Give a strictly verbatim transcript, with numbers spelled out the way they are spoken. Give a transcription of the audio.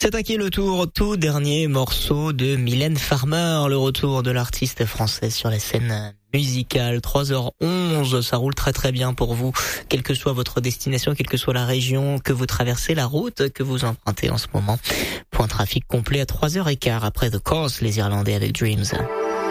C'est à qui le tour, tout dernier morceau de Mylène Farmer, le retour de l'artiste française sur la scène musicale. trois heures onze, ça roule très très bien pour vous, quelle que soit votre destination, quelle que soit la région que vous traversez, la route que vous empruntez en ce moment. Point trafic complet à trois heures quinze après The Course, les Irlandais avec Dreams.